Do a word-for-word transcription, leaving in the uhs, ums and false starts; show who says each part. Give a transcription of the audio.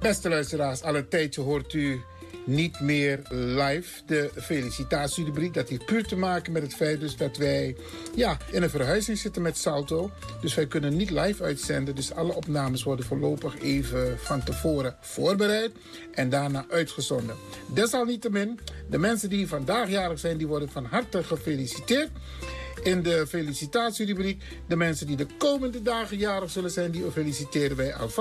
Speaker 1: Beste luisteraars, al een tijdje hoort u niet meer live de felicitatierubriek. Dat heeft puur te maken met het feit dus dat wij ja, in een verhuizing zitten met Salto. Dus wij kunnen niet live uitzenden. Dus alle opnames worden voorlopig even van tevoren voorbereid en daarna uitgezonden. Desalniettemin, de mensen die vandaag jarig zijn, die worden van harte gefeliciteerd. In de felicitatierubriek, de mensen die de komende dagen jarig zullen zijn, die feliciteren wij alvast.